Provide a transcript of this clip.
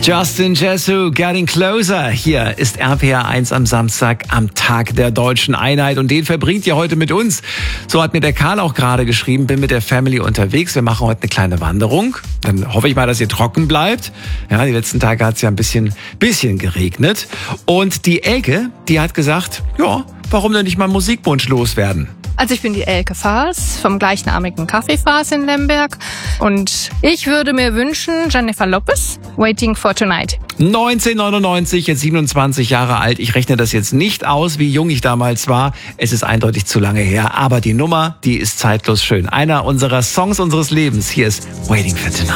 Justin Jesu, Getting Closer. Hier ist RPR 1 am Samstag, am Tag der Deutschen Einheit. Und den verbringt ihr heute mit uns. So hat mir der Karl auch gerade geschrieben, bin mit der Family unterwegs. Wir machen heute eine kleine Wanderung. Dann hoffe ich mal, dass ihr trocken bleibt. Ja, die letzten Tage hat es ja ein bisschen geregnet. Und die Elke, die hat gesagt, ja, warum denn nicht mal Musikwunsch loswerden? Also ich bin die Elke Faas vom gleichnamigen Café Faas in Lemberg und ich würde mir wünschen Jennifer Lopez, Waiting for Tonight. 1999, jetzt 27 Jahre alt. Ich rechne das jetzt nicht aus, wie jung ich damals war. Es ist eindeutig zu lange her, aber die Nummer, die ist zeitlos schön. Einer unserer Songs unseres Lebens. Hier ist Waiting for Tonight.